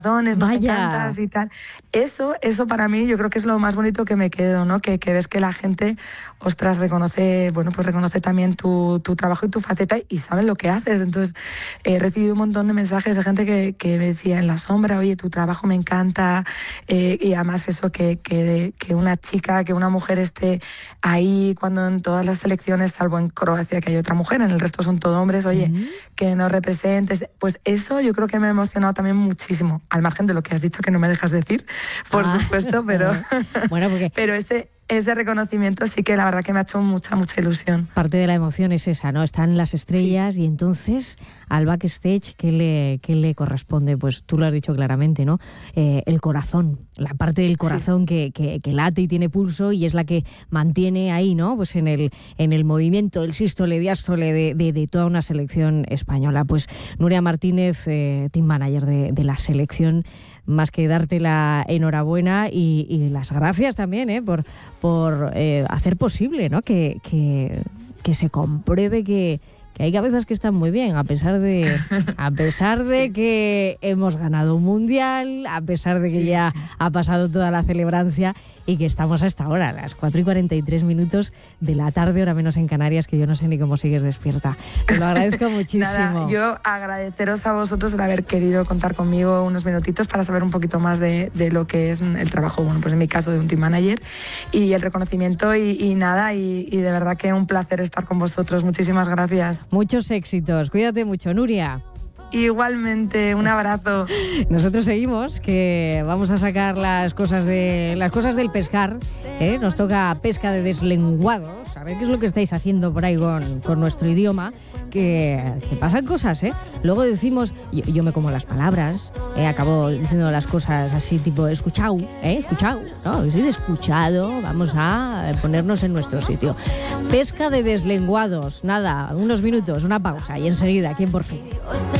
nos Vaya. encantas y tal. Eso para mí yo creo que es lo más bonito que me quedo, ¿no? Que ves que la gente, ostras, reconoce también tu trabajo y tu faceta y saben lo que haces. Entonces, he recibido un montón de mensajes de gente que me decía en la sombra, oye, tu trabajo me encanta, y además eso, que una chica, que una mujer esté ahí cuando en todas las selecciones, salvo en Croacia, que hay otra mujer, en el resto son todo hombres, oye, que nos representes. Pues eso yo creo que me ha emocionado también muchísimo, al margen de lo que has dicho que no me dejas decir, por supuesto, pero, bueno, porque pero ese reconocimiento sí que la verdad que me ha hecho mucha ilusión. parte de la emoción es esa, ¿no? Están las estrellas y entonces al backstage, ¿qué le corresponde? Pues tú lo has dicho claramente, ¿no? El corazón, la parte del corazón que late y tiene pulso y es la que mantiene ahí, ¿no? Pues en el movimiento, el sístole, diástole de toda una selección española. Pues Nuria Martínez, team manager de la selección, más que darte la enhorabuena y las gracias también por hacer posible, ¿no? que se compruebe que hay cabezas que están muy bien, a pesar de que hemos ganado un mundial, a pesar de que ya ha pasado toda la celebrancia y que estamos a esta hora, a las 4:43 de la tarde, hora menos en Canarias, que yo no sé ni cómo sigues despierta. Te lo agradezco muchísimo. Nada, yo agradeceros a vosotros el haber querido contar conmigo unos minutitos para saber un poquito más de lo que es el trabajo, bueno, pues en mi caso de un team manager y el reconocimiento y de verdad que un placer estar con vosotros. Muchísimas gracias. Muchos éxitos. Cuídate mucho, Nuria. Igualmente, un abrazo. Nosotros seguimos, que vamos a sacar las cosas del pescar, ¿eh? Nos toca pesca de deslenguados, a ver qué es lo que estáis haciendo por ahí con nuestro idioma, que pasan cosas, ¿eh? Luego decimos, yo me como las palabras, acabo diciendo las cosas así tipo escuchado, ¿no? Si es escuchado, vamos a ponernos en nuestro sitio. Pesca de deslenguados, nada, unos minutos, una pausa y enseguida, aquí en Por Fin.